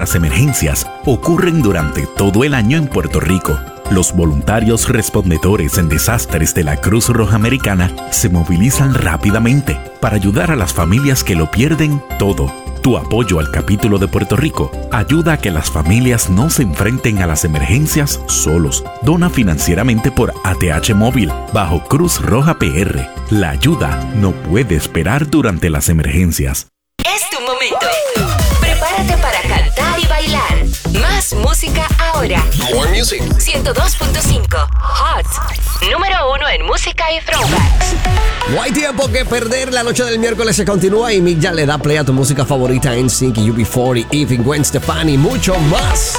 las emergencias ocurren durante todo el año en Puerto Rico. Los voluntarios respondedores en desastres de la Cruz Roja Americana se movilizan rápidamente para ayudar a las familias que lo pierden todo. Tu apoyo al capítulo de Puerto Rico ayuda a que las familias no se enfrenten a las emergencias solos. Dona financieramente por ATH Móvil bajo Cruz Roja PR. La ayuda no puede esperar durante las emergencias. Es tu momento. Prepárate para cantar y bailar. Más música ahora. More music. 102.5 Hot. Número 1 en música y throwbacks. No hay tiempo que perder. La noche del miércoles se continúa y Mick ya le da play a tu música favorita, NSYNC, UB40, Eve, Gwen Stefani y mucho más.